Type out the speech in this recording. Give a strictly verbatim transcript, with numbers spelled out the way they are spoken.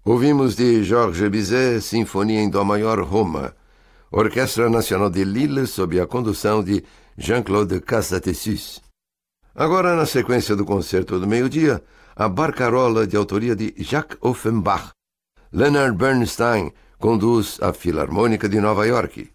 Ouvimos de Georges Bizet, Sinfonia em Dó Maior, Roma. Orquestra Nacional de Lille, sob a condução de Jean-Claude Casadesus. Agora, na sequência do concerto do meio-dia, a Barcarola, de autoria de Jacques Offenbach. Leonard Bernstein conduz a Filarmônica de Nova York.